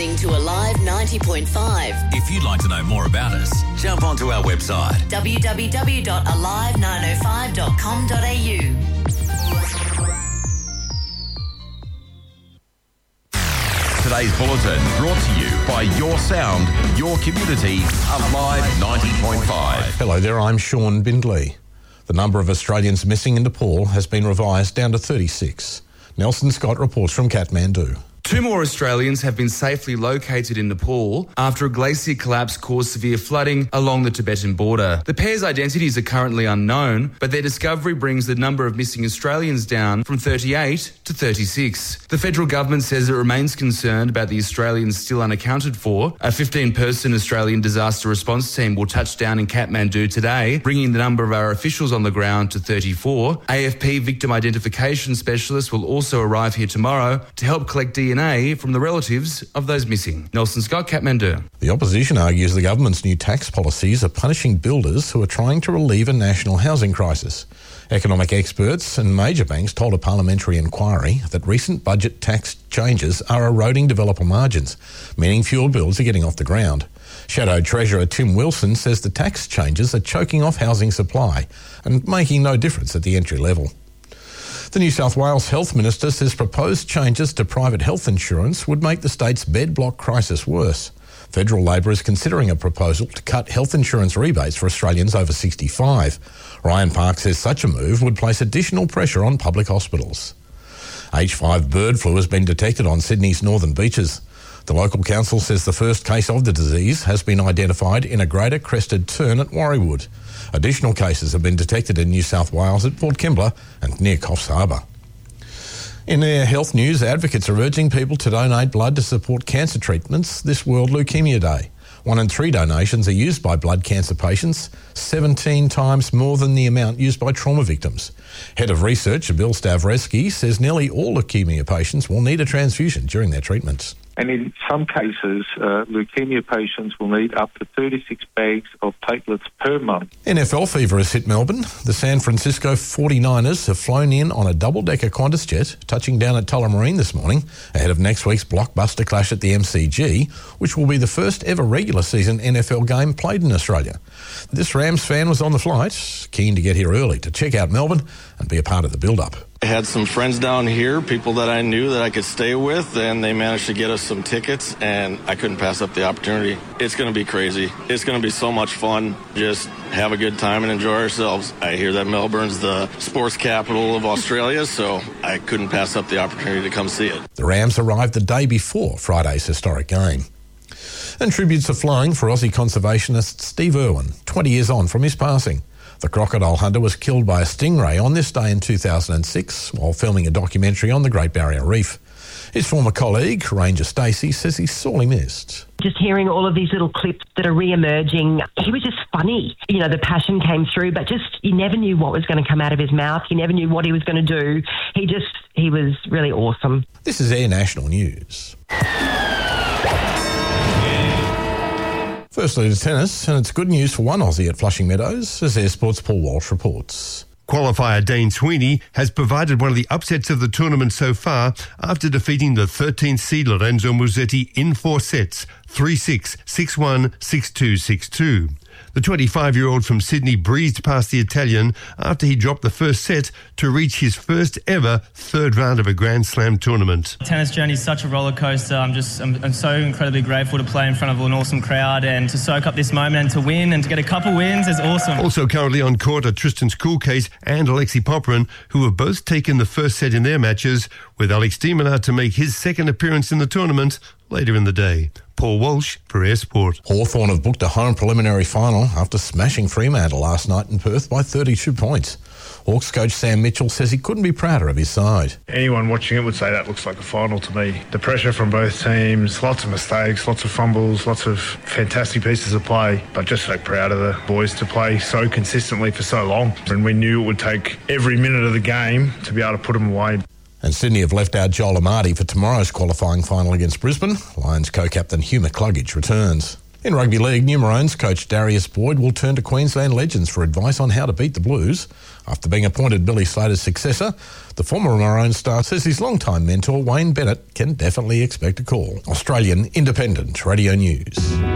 listening to Alive 90.5. If you'd like to know more about us, jump onto our website www.alive905.com.au. Today's bulletin brought to you by Your Sound, Your Community, Alive 90.5. Hello there, I'm Sean Bindley. The number of Australians missing in Nepal has been revised down to 36. Nelson Scott reports from Kathmandu. 2 more Australians have been safely located in Nepal after a glacier collapse caused severe flooding along the Tibetan border. The pair's identities are currently unknown, but their discovery brings the number of missing Australians down from 38 to 36. The federal government says it remains concerned about the Australians still unaccounted for. A 15-person Australian disaster response team will touch down in Kathmandu today, bringing the number of our officials on the ground to 34. AFP victim identification specialists will also arrive here tomorrow to help collect DNA from the relatives of those missing. Nelson Scott, Kathmandu. The opposition argues the government's new tax policies are punishing builders who are trying to relieve a national housing crisis. Economic experts and major banks told a parliamentary inquiry that recent budget tax changes are eroding developer margins, meaning fewer builds are getting off the ground. Shadow Treasurer Tim Wilson says the tax changes are choking off housing supply and making no difference at the entry level. The New South Wales Health Minister says proposed changes to private health insurance would make the state's bed block crisis worse. Federal Labor is considering a proposal to cut health insurance rebates for Australians over 65. Ryan Park says such a move would place additional pressure on public hospitals. H5 bird flu has been detected on Sydney's northern beaches. The local council says the first case of the disease has been identified in a greater crested tern at Warriewood. Additional cases have been detected in New South Wales at Port Kembla and near Coffs Harbour. In their health news, advocates are urging people to donate blood to support cancer treatments this World Leukaemia Day. 1 in 3 donations are used by blood cancer patients, 17 times more than the amount used by trauma victims. Head of Research, Bill Stavreski, says nearly all leukaemia patients will need a transfusion during their treatments. And in some cases, leukemia patients will need up to 36 bags of platelets per month. NFL fever has hit Melbourne. The San Francisco 49ers have flown in on a double-decker Qantas jet, touching down at Tullamarine this morning, ahead of next week's blockbuster clash at the MCG, which will be the first ever regular season NFL game played in Australia. This Rams fan was on the flight, keen to get here early to check out Melbourne and be a part of the build-up. I had some friends down here, people that I knew that I could stay with, and they managed to get us some tickets, and I couldn't pass up the opportunity. It's going to be crazy. It's going to be so much fun. Just have a good time and enjoy ourselves. I hear that Melbourne's the sports capital of Australia, so I couldn't pass up the opportunity to come see it. The Rams arrived the day before Friday's historic game. And tributes are flowing for Aussie conservationist Steve Irwin, 20 years on from his passing. The crocodile hunter was killed by a stingray on this day in 2006 while filming a documentary on the Great Barrier Reef. His former colleague, Ranger Stacey, says he's sorely missed. Just hearing all of these little clips that are re-emerging, he was just funny. You know, the passion came through, but just you never knew what was going to come out of his mouth. You never knew what he was going to do. He was really awesome. This is Air National News. Firstly to tennis, and it's good news for one Aussie at Flushing Meadows, as Air Sports' Paul Walsh reports. Qualifier Dane Sweeney has provided one of the upsets of the tournament so far after defeating the 13th seed Lorenzo Musetti in 4 sets, 3-6, 6-1, 6-2, 6-2. The 25-year-old from Sydney breezed past the Italian after he dropped the first set to reach his first ever third round of a Grand Slam tournament. Tennis journey is such a roller coaster. I'm so incredibly grateful to play in front of an awesome crowd and to soak up this moment and to win and to get a couple wins is awesome. Also currently on court are Tristan Skulcase and Alexei Popyrin, who have both taken the first set in their matches, with Alex de Minaur to make his second appearance in the tournament later in the day. Paul Walsh for Air Sport. Hawthorn have booked a home preliminary final after smashing Fremantle last night in Perth by 32 points. Hawks coach Sam Mitchell says he couldn't be prouder of his side. Anyone watching it would say that looks like a final to me. The pressure from both teams, lots of mistakes, lots of fumbles, lots of fantastic pieces of play, but just so proud of the boys to play so consistently for so long. And we knew it would take every minute of the game to be able to put them away. And Sydney have left out Joel Amartey for tomorrow's qualifying final against Brisbane. Lions co-captain Hugh McCluggage returns. In rugby league, New Maroons coach Darius Boyd will turn to Queensland Legends for advice on how to beat the Blues. After being appointed Billy Slater's successor, the former Maroons star says his longtime mentor Wayne Bennett can definitely expect a call. Australian Independent Radio News.